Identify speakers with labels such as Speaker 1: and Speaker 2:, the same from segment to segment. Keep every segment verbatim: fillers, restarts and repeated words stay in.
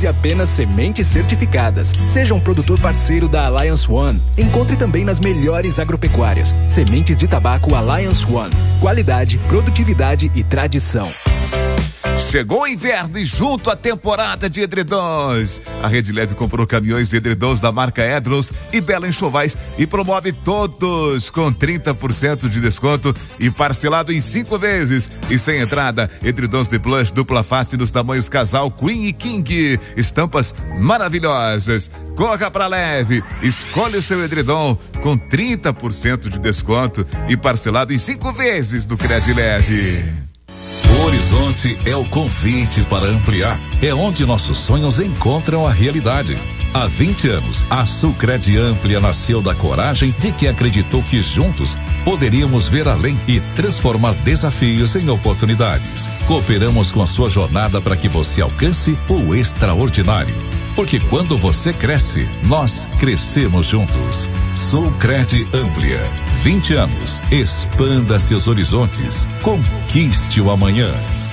Speaker 1: use apenas sementes certificadas. Seja um produtor parceiro da Alliance One. Encontre também nas melhores agropecuárias. Sementes de tabaco Alliance One. Qualidade, produtividade e tradição.
Speaker 2: Chegou o inverno e junto à temporada de edredons. A Rede Leve comprou caminhões de edredons da marca Edros e Bela Enxovais e promove todos com trinta por cento de desconto e parcelado em cinco vezes. E sem entrada, edredons de plush dupla face nos tamanhos casal, queen e king. Estampas maravilhosas. Corra pra Leve, escolhe o seu edredom com trinta por cento de desconto e parcelado em cinco vezes do Cred Leve.
Speaker 3: O Horizonte é o convite para ampliar. É onde nossos sonhos encontram a realidade. Há vinte anos, a Sulcred Amplia nasceu da coragem de quem acreditou que juntos poderíamos ver além e transformar desafios em oportunidades. Cooperamos com a sua jornada para que você alcance o extraordinário. Porque quando você cresce, nós crescemos juntos. Sulcred Amplia. vinte anos. Expanda seus horizontes. Conquiste o amanhã.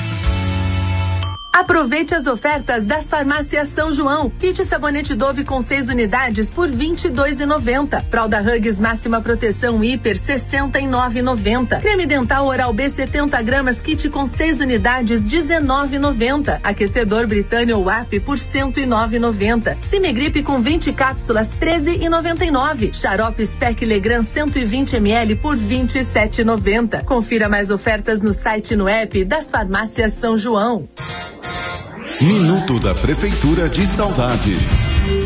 Speaker 4: Aproveite as ofertas das farmácias São João. Kit sabonete Dove com seis unidades por vinte e dois reais e noventa centavos. Fralda Huggies máxima proteção hiper sessenta e nove reais e noventa centavos. Creme dental Oral B setenta gramas kit com seis unidades dezenove reais e noventa centavos. Aquecedor Britânia ou A P por cento e nove reais e noventa centavos. Cimegripe com vinte cápsulas treze reais e noventa e nove centavos. Xarope Spec Legrand cento e vinte mililitros por vinte e sete reais e noventa centavos. Confira mais ofertas no site e no app das farmácias São João.
Speaker 5: Minuto da Prefeitura de Saudades.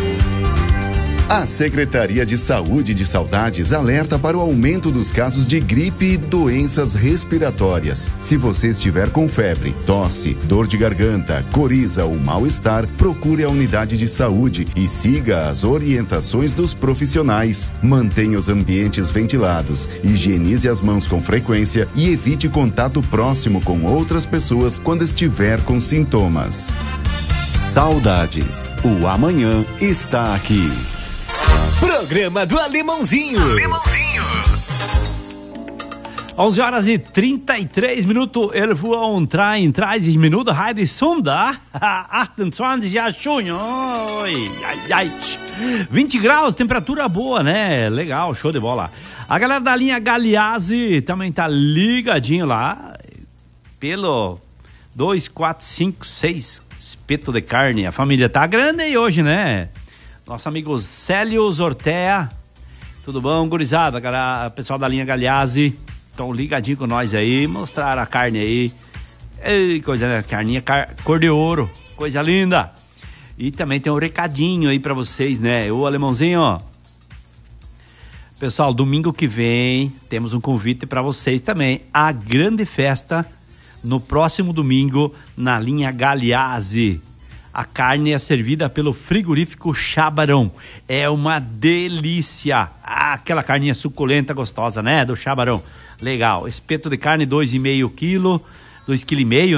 Speaker 5: A Secretaria de Saúde de Saudades alerta para o aumento dos casos de gripe e doenças respiratórias. Se você estiver com febre, tosse, dor de garganta, coriza ou mal-estar, procure a unidade de saúde e siga as orientações dos profissionais. Mantenha os ambientes ventilados, higienize as mãos com frequência e evite contato próximo com outras pessoas quando estiver com sintomas. Saudades. O amanhã está aqui.
Speaker 1: Programa do Alemãozinho.
Speaker 6: Alemãozinho. onze horas e trinta e três minutos. Ele voa um trem, dreißig Minuten. Heute Sonntag, achtundzwanzig de junho. Oi, ai, ai. vinte graus, temperatura boa, né? Legal, show de bola. A galera da linha Galeazzi também tá ligadinho lá. Pelo dois, quatro, cinco, seis espeto de carne. A família tá grande aí hoje, né? Nosso amigo Célio Zortea. Tudo bom, gurizada? Galera, pessoal da linha Galeazzi. Estão ligadinho com nós aí. Mostraram a carne aí. Ei, coisa, né? Carninha car... cor de ouro. Coisa linda. E também tem um recadinho aí pra vocês, né? O Alemãozinho, ó. Pessoal, domingo que vem temos um convite pra vocês também. A grande festa no próximo domingo na linha Galeazzi. A carne é servida pelo frigorífico Chabarão. É uma delícia. Ah, aquela carninha suculenta, gostosa, né? Do Chabarão. Legal. Espeto de carne, dois e meio quilo, dois quilos e meio.